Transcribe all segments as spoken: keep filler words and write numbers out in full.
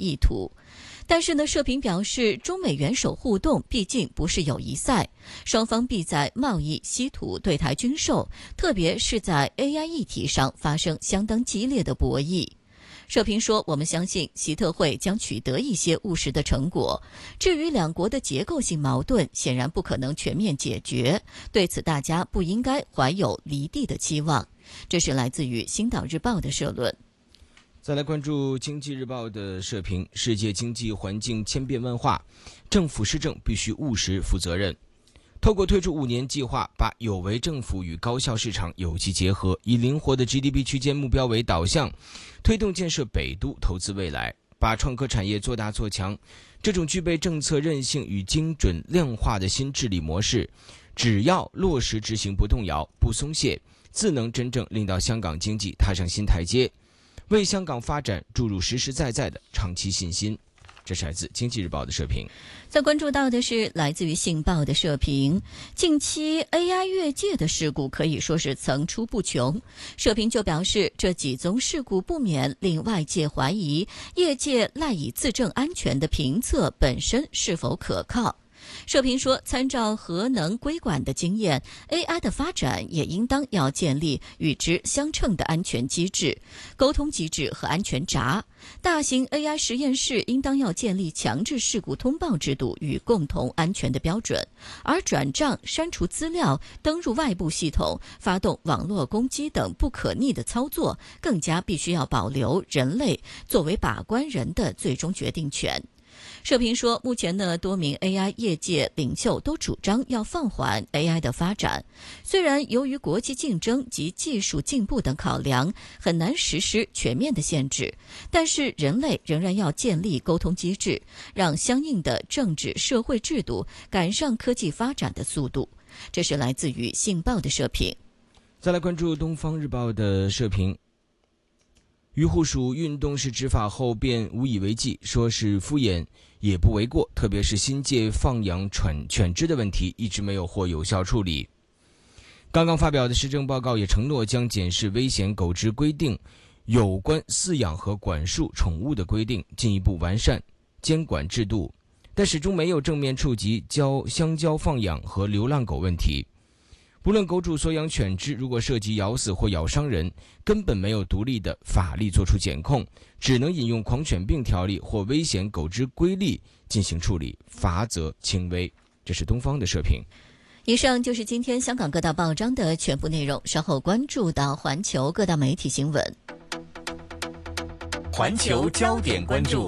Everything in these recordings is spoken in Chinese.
意图。但是呢，社评表示，中美元首互动毕竟不是友谊赛，双方必在贸易、稀土、对台军售，特别是在 A I 议题上发生相当激烈的博弈。社评说，我们相信习特会将取得一些务实的成果。至于两国的结构性矛盾，显然不可能全面解决，对此大家不应该怀有离地的期望。这是来自于《星岛日报》的社论。 再来关注《经济日报》的社评：世界经济环境千变万化，政府施政必须务实负责任。透过推出五年计划，把有为政府与高效市场有机结合，以灵活的 G D P 区间目标为导向，推动建设北都，投资未来，把创科产业做大做强。这种具备政策韧性与精准量化的新治理模式，只要落实执行不动摇、不松懈，自能真正令到香港经济踏上新台阶，为香港发展注入实实在在的长期信心。这是来自《经济日报》的社评。 再关注到的是来自于《信报》的社评，近期 A I 越界的事故可以说是层出不穷。社评就表示，这几宗事故不免令外界怀疑业界赖以自证安全的评测本身是否可靠。社评说，参照核能规管的经验 ，A I 的发展也应当要建立与之相称的安全机制、沟通机制和安全闸。大型 A I 实验室应当要建立强制事故通报制度与共同安全的标准，而转账、删除资料、登入外部系统、发动网络攻击等不可逆的操作，更加必须要保留人类作为把关人的最终决定权。社评说，目前呢，多名 A I 业界领袖都主张要放缓 A I 的发展。虽然由于国际竞争及技术进步等考量，很难实施全面的限制，但是人类仍然要建立沟通机制，让相应的政治社会制度赶上科技发展的速度。这是来自于《信报》的社评。 再来关注《东方日报》的社评。渔护署运动式执法后便无以为继，说是敷衍也不为过，特别是新界放养犬犬只的问题一直没有获有效处理。刚刚发表的施政报告也承诺将检视危险狗只规定有关饲养和管束宠物的规定，进一步完善监管制度，但始终没有正面触及交相交放养和流浪狗问题。不论狗主所养犬只如果涉及咬死或咬伤人，根本没有独立的法律做出检控，只能引用狂犬病条例或危险狗只规例进行处理，罚则轻微。这是东方的社评。 以上就是今天香港各大报章的全部内容，稍后关注到环球各大媒体新闻。 环球焦点关注。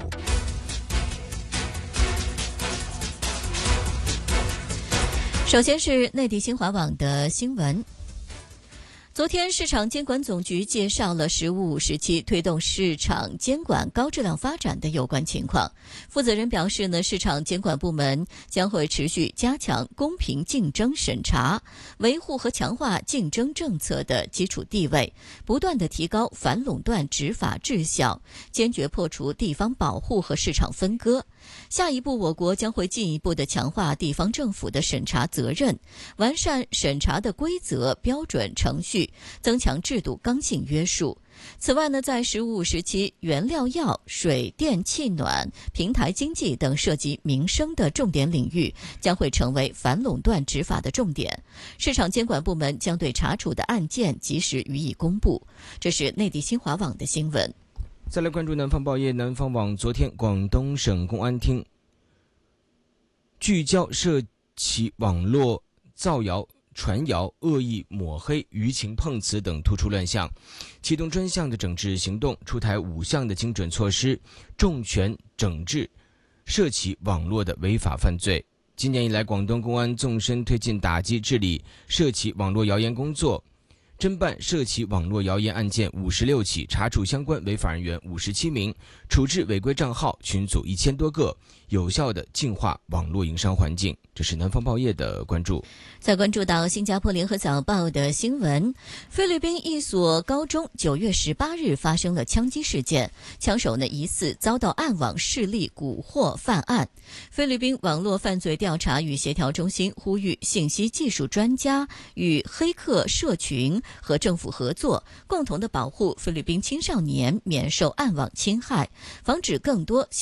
首先是内地新华网的新闻。昨天，市场监管总局介绍了“十五五”时期推动市场监管高质量发展的有关情况。负责人表示呢，市场监管部门将会持续加强公平竞争审查，维护和强化竞争政策的基础地位，不断地提高反垄断执法质效，坚决破除地方保护和市场分割。下一步，我国将会进一步地强化地方政府的审查责任，完善审查的规则、标准、程序，增强制度刚性约束。此外呢，在“十五五”时期，原料药、水电气暖、平台经济等涉及民生的重点领域，将会成为反垄断执法的重点。市场监管部门将对查处的案件及时予以公布。这是内地新华网的新闻。 再来关注南方报业。南方网昨天，广东省公安厅聚焦涉其网络造谣、传谣、恶意抹黑、舆情碰瓷等突出乱象，启动专项的整治行动，出台五项的精准措施，重拳整治涉其网络的违法犯罪。今年以来，广东公安纵深推进打击治理涉其网络谣言工作，侦办涉其网络谣言案件五十六起，查处相关违法人员五十七名，处置违规账号群组一千多个，有效地净化网络营商环境。这是南方报业的关注。 再关注到新加坡联合早报的新闻，菲律宾一所高中九月十八日发生了枪击事件，枪手呢疑似遭到暗网势力蛊惑犯案。菲律宾网络犯罪调查与协调中心呼吁信息技术专家与黑客社群和政府合作，共同的保护菲律宾青少年免受暗网侵害，防止更多